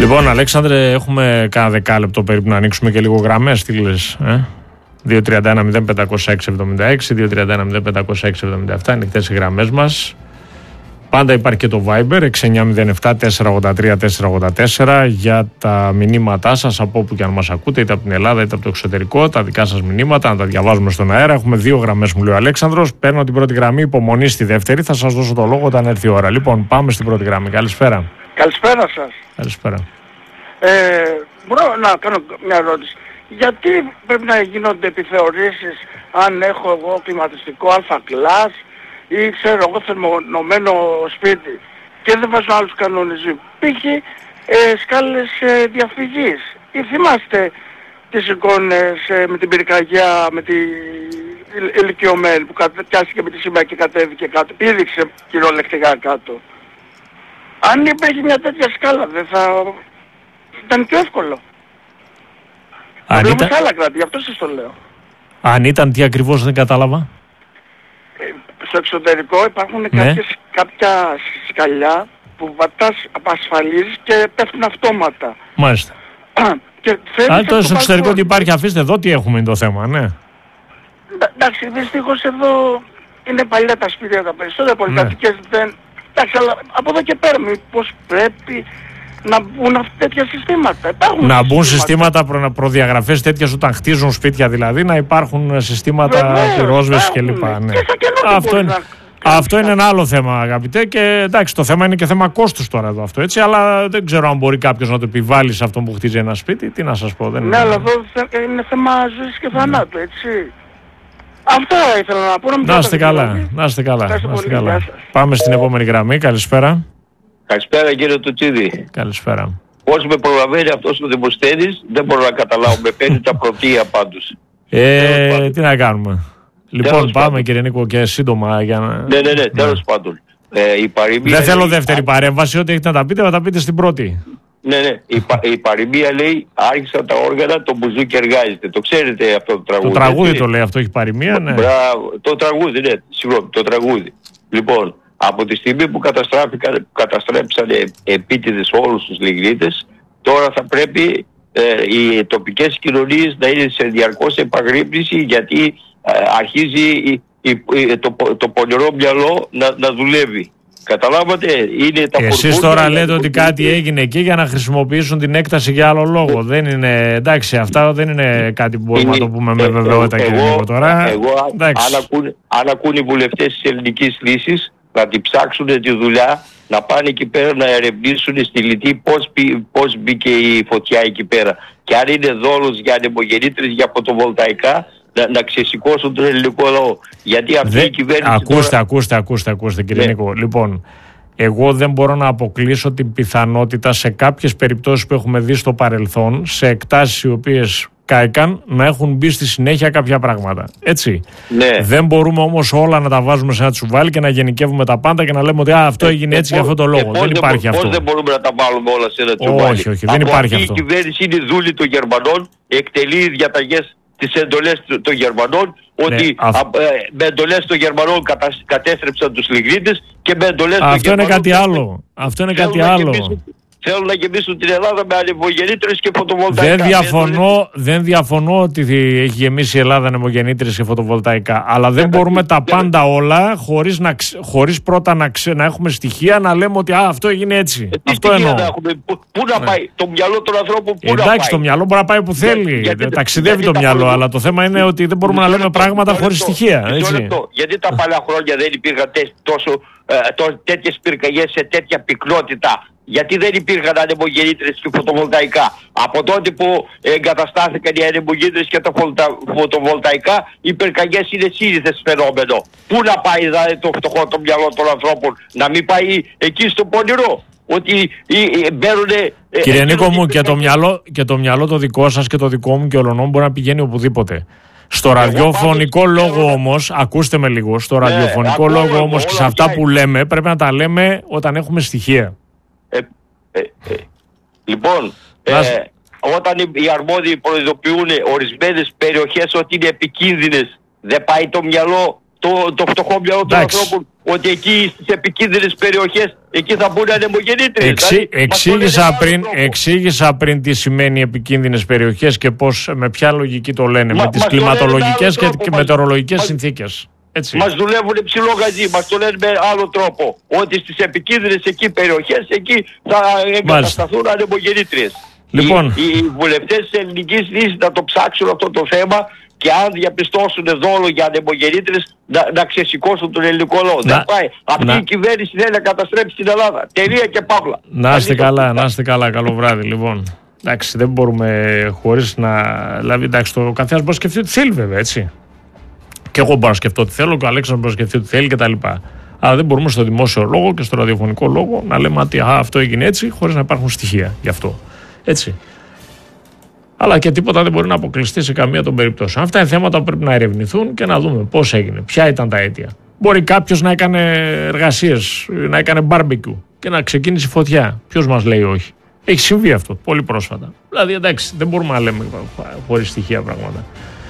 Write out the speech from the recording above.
Λοιπόν, Αλέξανδρε, έχουμε κάνα δεκάλεπτο περίπου να ανοίξουμε και λίγο γραμμές. Τι λες, 231-0506-76, 231-0506-77, ανοιχτές οι γραμμές μας. Πάντα υπάρχει και το Viber 6907-483-484 για τα μηνύματά σας από όπου και αν μας ακούτε, είτε από την Ελλάδα είτε από το εξωτερικό, τα δικά σας μηνύματα, να τα διαβάζουμε στον αέρα. Έχουμε 2 γραμμές, μου λέει ο Αλέξανδρος. Παίρνω την πρώτη γραμμή, υπομονή στη δεύτερη. Θα σας δώσω το λόγο όταν έρθει η ώρα. Λοιπόν, πάμε στην πρώτη γραμμή. Καλησπέρα. Καλησπέρα σας. Καλησπέρα. Μπορώ να κάνω μια ερώτηση. Γιατί πρέπει να γίνονται επιθεωρήσεις αν έχω εγώ κλιματιστικό Α-κλάς ή ξέρω εγώ θερμονωμένο σπίτι και δεν βάζω άλλους κανονισμούς? Π.χ. σκάλες διαφυγής. Ή θυμάστε τις εικόνες με την πυρκαγιά, με την ηλικιωμένη που πιάστηκε με τη σημαία και κατέβηκε κάτω, πήδηξε κυριολεκτικά κάτω? Αν υπήρχε μια τέτοια σκάλα δεν θα ήταν πιο εύκολο? Αν ήταν... σε άλλα κράτη, γι' αυτό σας το λέω. Αν ήταν τι ακριβώς, δεν κατάλαβα. Στο εξωτερικό υπάρχουν κάποια σκαλιά που πατάς, ασφαλίζεις και πέφτουν αυτόματα. Μάλιστα. Τώρα στο εξωτερικό ότι υπάρχει, αφήστε εδώ τι έχουμε είναι το θέμα, ναι. Εντάξει, δυστυχώς εδώ είναι παλιά τα σπίτια τα περισσότερα, πολυκατοικίες δεν... Εντάξει, αλλά από εδώ και πέρα μήπως πρέπει να μπουν τέτοια συστήματα? Να μπουν συστήματα προδιαγραφές τέτοιες όταν χτίζουν σπίτια, δηλαδή να υπάρχουν συστήματα πυρόσβεσης κλπ. Ναι. Αυτό είναι ένα άλλο θέμα, αγαπητέ, και εντάξει, το θέμα είναι και θέμα κόστους τώρα εδώ αυτό, έτσι, αλλά δεν ξέρω αν μπορεί κάποιος να το επιβάλλει σε αυτόν που χτίζει ένα σπίτι, τι να σας πω. Ναι, αλλά εδώ είναι θέμα ζωής και θανάτου, έτσι. Αυτό ήθελα να πω. Να είστε καλά, να είστε καλά. Πάμε στην επόμενη γραμμή, καλησπέρα. Καλησπέρα κύριε Τουτσίδη. Καλησπέρα. Πώς με προλαβαίνει αυτός ο Δημοσθένης δεν μπορώ να καταλάβω. Με παίρνει τα πρωτεία πάντως. Τι να κάνουμε. Λοιπόν, πάμε κύριε Νίκο και σύντομα για να... Ναι, τέλος πάντων. Δεν θέλω δεύτερη παρέμβαση, ό,τι έχετε να τα πείτε, θα τα πείτε στην πρώτη. Ναι, η παροιμία λέει άρχισαν τα όργανα, το μπουζούκι εργάζεται. Το ξέρετε αυτό το τραγούδι? Το τραγούδι το λέει αυτό, έχει παροιμία, ναι. Μπράβο, το τραγούδι, ναι, συγγνώμη, το τραγούδι. Λοιπόν, από τη στιγμή που καταστρέψανε επίτηδες όλους τους λιγνίτες, τώρα θα πρέπει οι τοπικές κοινωνίες να είναι σε διαρκώς επαγρύπνηση, γιατί αρχίζει το πονηρό μυαλό να δουλεύει. Καταλάβατε, είναι τα εσείς τώρα λέτε ότι κάτι έγινε εκεί για να χρησιμοποιήσουν την έκταση για άλλο λόγο. Δεν είναι, εντάξει, αυτά δεν είναι κάτι που μπορούμε να το πούμε με βεβαιότητα, κύριε Νίκο, τώρα. Αν ακούν οι βουλευτές της ελληνικής λύσης, να την ψάξουν τη δουλειά, να πάνε εκεί πέρα να ερευνήσουν στη Λιτή πώς μπήκε η φωτιά εκεί πέρα. Και αν είναι δόλος για ανεμογεννήτρες, για φωτοβολταϊκά, να ξεσηκώσουν τον ελληνικό λαό. Γιατί αυτή η κυβέρνηση... Ακούστε κύριε Νίκο. Λοιπόν, εγώ δεν μπορώ να αποκλείσω την πιθανότητα σε κάποιες περιπτώσεις που έχουμε δει στο παρελθόν, σε εκτάσεις οι οποίες κάηκαν, να έχουν μπει στη συνέχεια κάποια πράγματα. Έτσι. Ναι. Δεν μπορούμε όμως όλα να τα βάζουμε σε ένα τσουβάλι και να γενικεύουμε τα πάντα και να λέμε ότι αυτό έγινε έτσι για αυτόν τον λόγο. Δεν υπάρχει αυτό. Πώς δεν μπορούμε να τα βάλουμε όλα σε ένα τσουβάλι? Όχι, δεν υπάρχει αυτό. Η κυβέρνηση είναι δούλη των Γερμανών, εκτελεί διαταγές τις εντολές των Γερμανών, ότι με εντολές των Γερμανών κατέστρεψαν τους λιγνίτες και με εντολές των Γερμανών... Αυτό είναι κάτι άλλο. Θέλουν να γεμίσουν την Ελλάδα με ανεμογεννήτρες και φωτοβολταϊκά. Δεν διαφωνώ ότι έχει γεμίσει η Ελλάδα ανεμογεννήτρες και φωτοβολταϊκά. Αλλά δεν μπορούμε τα πάντα όλα χωρίς πρώτα να έχουμε στοιχεία να λέμε ότι αυτό έγινε έτσι. Αυτό εννοώ. Πού να πάει το μυαλό των ανθρώπων, πού να πάει? Εντάξει, το μυαλό μπορεί να πάει που θέλει. Ταξιδεύει το μυαλό, αλλά το θέμα είναι ότι δεν μπορούμε να λέμε πράγματα χωρίς στοιχεία. Γιατί τα παλιά χρόνια δεν υπήρχαν τέτοιες πυρκαγιές σε τέτοια πυκνότητα? Γιατί δεν υπήρχαν ανεμογεννήτρες και φωτοβολταϊκά? Από τότε που εγκαταστάθηκαν οι ανεμογεννήτρες και τα φωτοβολταϊκά, οι πυρκαγιές είναι σύνηθες φαινόμενο. Πού να πάει δηλαδή το φτωχό το μυαλό των ανθρώπων? Να μην πάει εκεί στο πονηρό? Ότι μπαίνουνε... Κύριε Νίκο μου, και το μυαλό το δικό σας και το δικό μου και ολονών μπορεί να πηγαίνει οπουδήποτε. Στο ραδιοφωνικό λόγο όμως, ακούστε με λίγο, στο ραδιοφωνικό λόγο όμως και σε αυτά που λέμε πρέπει να τα λέμε όταν έχουμε στοιχεία. Λοιπόν, όταν οι αρμόδιοι προειδοποιούν ορισμένες περιοχές ότι είναι επικίνδυνες, δεν πάει το μυαλό το φτωχό μυαλό των ανθρώπων ότι εκεί στις επικίνδυνες περιοχές εκεί θα μπουν ανεμογεννήτριες. Εξήγησα πριν τι σημαίνει επικίνδυνες περιοχές και πώς, με ποια λογική το λένε, με τις κλιματολογικές και μετεωρολογικές συνθήκες. Έτσι. Μας δουλεύουν ψηλό γαζί, μας το λένε με άλλο τρόπο. Ότι στις επικίνδυνες εκεί περιοχές εκεί θα εγκατασταθούν ανεμογεννήτριες. Λοιπόν. Οι βουλευτές της Ελληνικής Δύσης να το ψάξουν αυτό το θέμα και αν διαπιστώσουν δόλο για ανεμογεννήτριες να ξεσηκώσουν τον ελληνικό λαό. Δεν πάει. Αυτή η κυβέρνηση θέλει να καταστρέψει την Ελλάδα. Τελεία και παύλα. Να είστε καλά, καλό βράδυ. Λοιπόν, εντάξει, δεν μπορούμε χωρίς να... Δηλαδή, εντάξει, το καθένας μπορεί να σκεφτεί ό,τι θέλει βέβαια, έτσι. Και εγώ μπορώ να σκεφτώ ό,τι θέλω και ο Αλέξανδρος μπορεί να σκεφτεί ό,τι θέλει κτλ. Αλλά δεν μπορούμε στο δημόσιο λόγο και στο ραδιοφωνικό λόγο να λέμε ότι αυτό έγινε έτσι χωρίς να υπάρχουν στοιχεία γι' αυτό. Έτσι. Αλλά και τίποτα δεν μπορεί να αποκλειστεί σε καμία των περιπτώσεων. Αυτά είναι θέματα που πρέπει να ερευνηθούν και να δούμε πώς έγινε, ποια ήταν τα αίτια. Μπορεί κάποιος να έκανε εργασίες, να έκανε barbecue και να ξεκίνησε φωτιά. Ποιος μας λέει όχι. Έχει συμβεί αυτό πολύ πρόσφατα. Δηλαδή, εντάξει, δεν μπορούμε να λέμε χωρίς στοιχεία πράγματα.